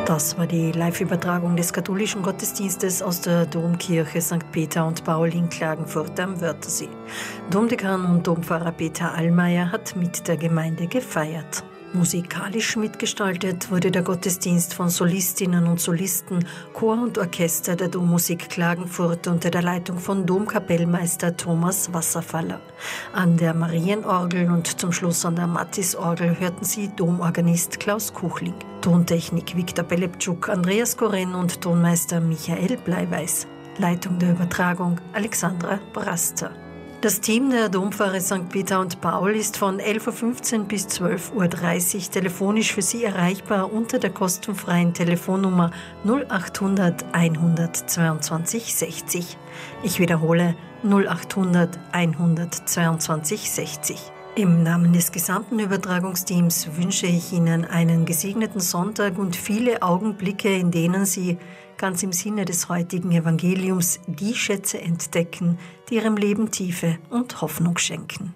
Das war die Live-Übertragung des katholischen Gottesdienstes aus der Domkirche St. Peter und Paul in Klagenfurt am Wörthersee. Domdekan und Dompfarrer Peter Allmeier hat mit der Gemeinde gefeiert. Musikalisch mitgestaltet wurde der Gottesdienst von Solistinnen und Solisten, Chor und Orchester der Dommusik Klagenfurt unter der Leitung von Domkapellmeister Thomas Wasserfaller. An der Marienorgel und zum Schluss an der Mattisorgel hörten Sie Domorganist Klaus Kuchling. Tontechnik Viktor Belepczuk, Andreas Koren und Tonmeister Michael Bleiweiß. Leitung der Übertragung Alexandra Braster. Das Team der Dompfarre St. Peter und Paul ist von 11.15 Uhr bis 12.30 Uhr telefonisch für Sie erreichbar unter der kostenfreien Telefonnummer 0800 122 60. Ich wiederhole 0800 122 60. Im Namen des gesamten Übertragungsteams wünsche ich Ihnen einen gesegneten Sonntag und viele Augenblicke, in denen Sie ganz im Sinne des heutigen Evangeliums die Schätze entdecken, die Ihrem Leben Tiefe und Hoffnung schenken.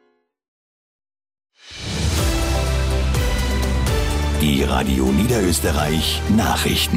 Die Radio Niederösterreich Nachrichten.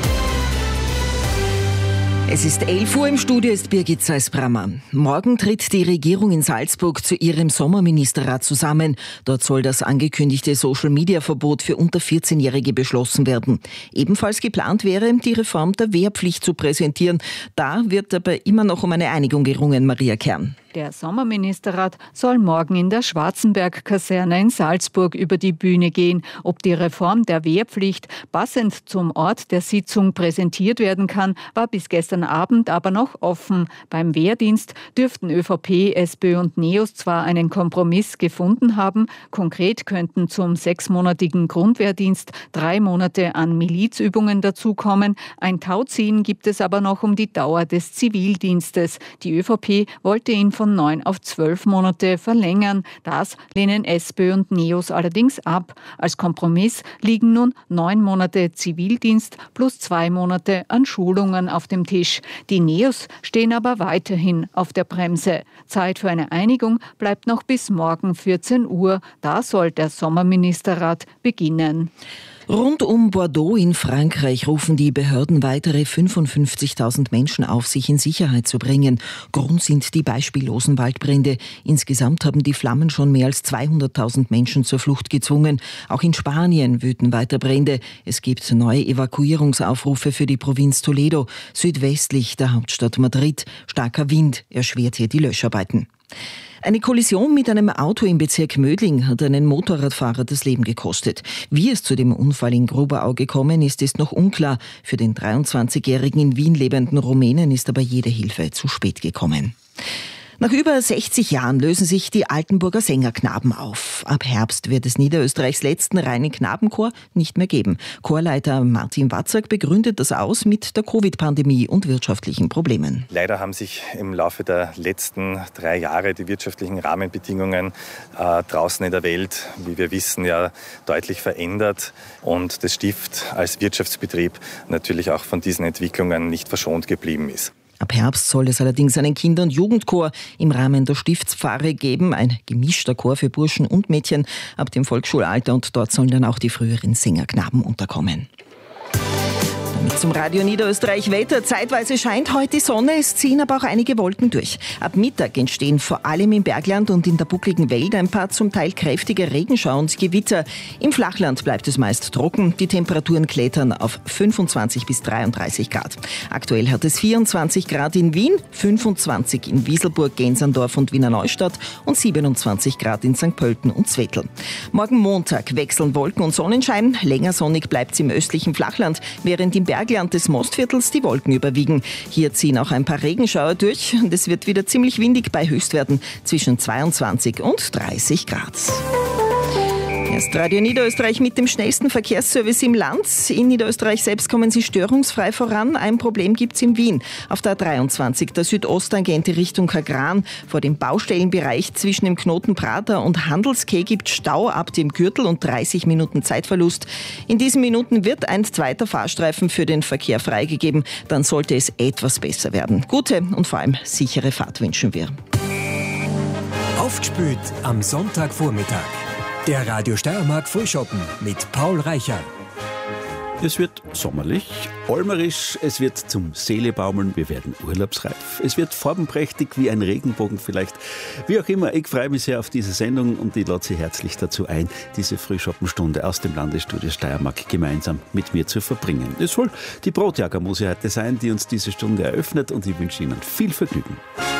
Es ist 11 Uhr, im Studio ist Birgit Seisbrammer. Morgen tritt die Regierung in Salzburg zu ihrem Sommerministerrat zusammen. Dort soll das angekündigte Social-Media-Verbot für unter 14-Jährige beschlossen werden. Ebenfalls geplant wäre, die Reform der Wehrpflicht zu präsentieren. Da wird aber immer noch um eine Einigung gerungen, Maria Kern. Der Sommerministerrat soll morgen in der Schwarzenberg-Kaserne in Salzburg über die Bühne gehen. Ob die Reform der Wehrpflicht passend zum Ort der Sitzung präsentiert werden kann, war bis gestern Abend aber noch offen. Beim Wehrdienst dürften ÖVP, SPÖ und NEOS zwar einen Kompromiss gefunden haben. Konkret könnten zum 6-monatigen Grundwehrdienst 3 Monate an Milizübungen dazukommen. Ein Tauziehen gibt es aber noch um die Dauer des Zivildienstes. Die ÖVP wollte ihn von 9 auf 12 Monate verlängern. Das lehnen SPÖ und NEOS allerdings ab. Als Kompromiss liegen nun 9 Monate Zivildienst plus 2 Monate an Schulungen auf dem Tisch. Die NEOS stehen aber weiterhin auf der Bremse. Zeit für eine Einigung bleibt noch bis morgen 14 Uhr. Da soll der Sommerministerrat beginnen. Rund um Bordeaux in Frankreich rufen die Behörden weitere 55.000 Menschen auf, sich in Sicherheit zu bringen. Grund sind die beispiellosen Waldbrände. Insgesamt haben die Flammen schon mehr als 200.000 Menschen zur Flucht gezwungen. Auch in Spanien wüten weiter Brände. Es gibt neue Evakuierungsaufrufe für die Provinz Toledo, südwestlich der Hauptstadt Madrid. Starker Wind erschwert hier die Löscharbeiten. Eine Kollision mit einem Auto im Bezirk Mödling hat einen Motorradfahrer das Leben gekostet. Wie es zu dem Unfall in Groberau gekommen ist, ist noch unklar. Für den 23-jährigen in Wien lebenden Rumänen ist aber jede Hilfe zu spät gekommen. Nach über 60 Jahren lösen sich die Altenburger Sängerknaben auf. Ab Herbst wird es Niederösterreichs letzten reinen Knabenchor nicht mehr geben. Chorleiter Martin Watzak begründet das aus mit der Covid-Pandemie und wirtschaftlichen Problemen. Leider haben sich im Laufe der letzten 3 Jahre die wirtschaftlichen Rahmenbedingungen draußen in der Welt, wie wir wissen, ja deutlich verändert. Und das Stift als Wirtschaftsbetrieb natürlich auch von diesen Entwicklungen nicht verschont geblieben ist. Ab Herbst soll es allerdings einen Kinder- und Jugendchor im Rahmen der Stiftspfarre geben, ein gemischter Chor für Burschen und Mädchen ab dem Volksschulalter, und dort sollen dann auch die früheren Sängerknaben unterkommen. Damit zum Radio Niederösterreich Wetter. Zeitweise scheint heute die Sonne, es ziehen aber auch einige Wolken durch. Ab Mittag entstehen vor allem im Bergland und in der buckligen Welt ein paar zum Teil kräftige Regenschauer und Gewitter. Im Flachland bleibt es meist trocken. Die Temperaturen klettern auf 25 bis 33 Grad. Aktuell hat es 24 Grad in Wien, 25 in Wieselburg, Gensandorf und Wiener Neustadt und 27 Grad in St. Pölten und Zwettl. Morgen Montag wechseln Wolken und Sonnenschein. Länger sonnig bleibt es im östlichen Flachland, während im Bergland des Mostviertels die Wolken überwiegen. Hier ziehen auch ein paar Regenschauer durch und es wird wieder ziemlich windig bei Höchstwerten zwischen 22 und 30 Grad. Erst Radio Niederösterreich mit dem schnellsten Verkehrsservice im Land. In Niederösterreich selbst kommen sie störungsfrei voran. Ein Problem gibt's in Wien. Auf der A23, der Südosttangente Richtung Kagran, vor dem Baustellenbereich zwischen dem Knoten Prater und Handelskeh gibt Stau ab dem Gürtel und 30 Minuten Zeitverlust. In diesen Minuten wird ein zweiter Fahrstreifen für den Verkehr freigegeben. Dann sollte es etwas besser werden. Gute und vor allem sichere Fahrt wünschen wir. Aufgespült am Sonntagvormittag. Der Radio Steiermark Frühschoppen mit Paul Reichel. Es wird sommerlich, olmerisch, es wird zum Seelebaumeln, wir werden urlaubsreif. Es wird farbenprächtig wie ein Regenbogen vielleicht. Wie auch immer, ich freue mich sehr auf diese Sendung und ich lade Sie herzlich dazu ein, diese Frühschoppenstunde aus dem Landesstudio Steiermark gemeinsam mit mir zu verbringen. Es soll die Brotjagermuse heute sein, die uns diese Stunde eröffnet und ich wünsche Ihnen viel Vergnügen.